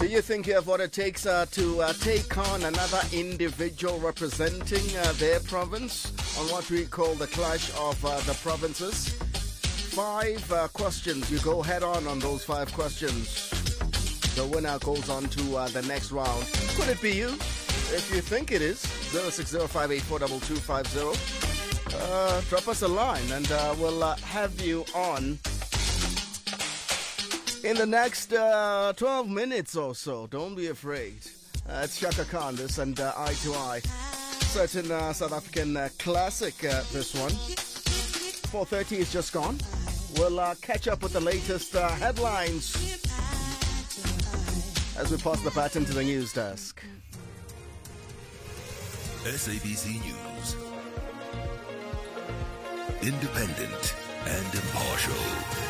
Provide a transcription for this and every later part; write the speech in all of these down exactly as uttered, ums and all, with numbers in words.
Do you think you have what it takes uh, to uh, take on another individual representing uh, their province on what we call the clash of uh, the provinces? Five uh, questions. You go head on on those five questions. The winner goes on to uh, the next round. Could it be you? If you think it is, zero six zero five eight four two two five zero. Uh, drop us a line and uh, we'll uh, have you on in the next uh, twelve minutes or so. Don't be afraid. Uh, it's Shaka Khan, this, and uh, Eye to Eye. Certain uh, South African uh, classic, uh, this one. four thirty is just gone. We'll uh, catch up with the latest uh, headlines as we pass the baton to the news desk. S A B C News. Independent and impartial.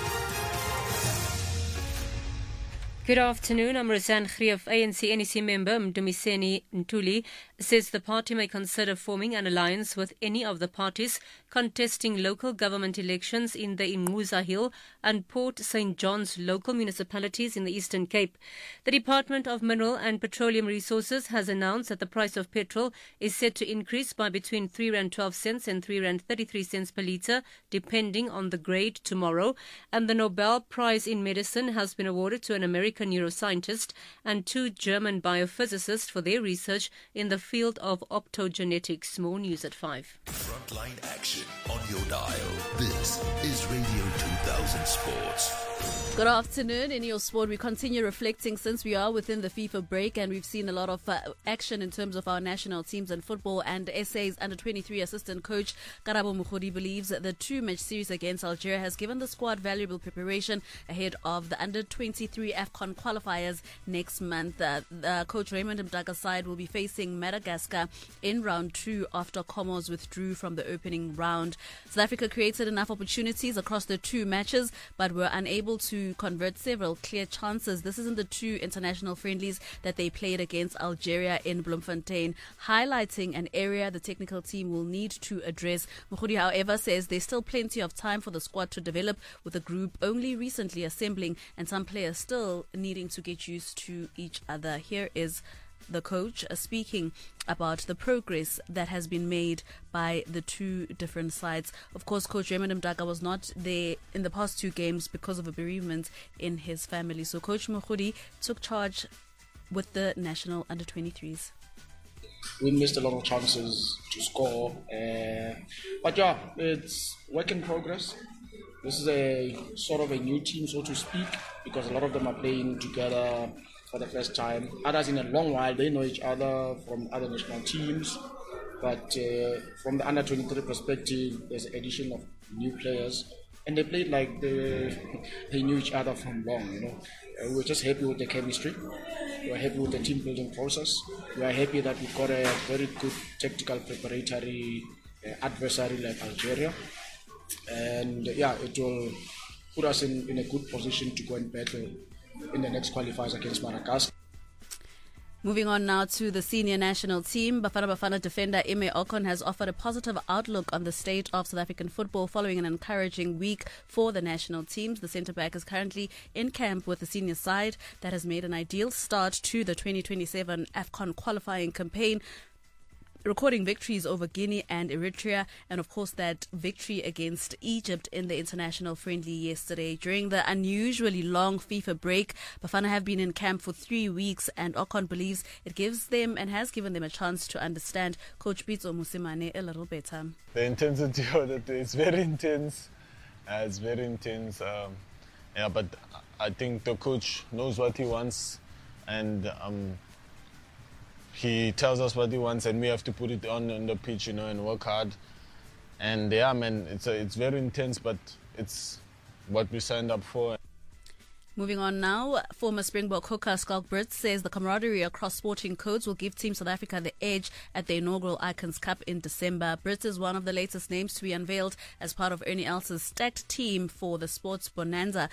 Good afternoon. I'm Roseanne Grief. A N C N E C member Mdumiseni Ntuli says the party may consider forming an alliance with any of the parties contesting local government elections in the Ingquza Hill and Port Saint John's local municipalities in the Eastern Cape. The Department of Mineral and Petroleum Resources has announced that the price of petrol is set to increase by between three rand twelve cents and three rand thirty-three cents per litre, depending on the grade tomorrow. And the Nobel Prize in Medicine has been awarded to an American neuroscientist and two German biophysicists for their research in the field of optogenetics. More news at five. Frontline action on your dial. This is Radio two thousand Sports. Good afternoon. In your sport, we continue reflecting since we are within the FIFA break and we've seen a lot of uh, action in terms of our national teams in football. And S A's under twenty-three assistant coach Karabo Mokhodi believes that the two-match series against Algeria has given the squad valuable preparation ahead of the under twenty-three AFCON qualifiers next month. Uh, uh, coach Raymond Mdaka's side will be facing Madagascar in round two after Comoros withdrew from the opening round. South Africa created enough opportunities across the two matches but were unable to convert several clear chances. This is in the two international friendlies that they played against Algeria in Bloemfontein, highlighting an area the technical team will need to address. Mokhodi, however, says there's still plenty of time for the squad to develop, with the group only recently assembling and some players still needing to get used to each other. Here is the coach uh, speaking about the progress that has been made by the two different sides. Of course, Coach Raymond Mdaka was not there in the past two games because of a bereavement in his family. So Coach Mokhodi took charge with the national under twenty-threes. We missed a lot of chances to score. Uh, but yeah, it's work in progress. This is a sort of a new team, so to speak, because a lot of them are playing together for the first time. Others in a long while, they know each other from other national teams. But uh, from the under twenty-three perspective, there's an addition of new players. And they played like they, they knew each other from long, you know. Uh, we were just happy with the chemistry. We were happy with the team building process. We are happy that we've got a very good tactical preparatory uh, adversary like Algeria. And uh, yeah, it will put us in, in a good position to go and battle in the next qualifiers against Madagascar. Moving on now to the senior national team, Bafana Bafana defender Ime Ocon has offered a positive outlook on the state of South African football following an encouraging week for the national teams. The centre-back is currently in camp with the senior side that has made an ideal start to the twenty twenty-seven AFCON qualifying campaign, recording victories over Guinea and Eritrea, and of course that victory against Egypt in the international friendly yesterday. During the unusually long FIFA break, Bafana have been in camp for three weeks, and Ocon believes it gives them and has given them a chance to understand Coach Pitso Mosimane a little better. The intensity of it is very intense. Uh, it's very intense. Um, yeah, but I think the coach knows what he wants, and um, he tells us what he wants, and we have to put it on on the pitch, you know, and work hard. And yeah, man, it's a, it's very intense, but it's what we signed up for. Moving on now, former Springbok hooker Schalk Brits says the camaraderie across sporting codes will give Team South Africa the edge at the inaugural Icons Cup in December. Brits is one of the latest names to be unveiled as part of Ernie Els' stacked team for the Sports Bonanza.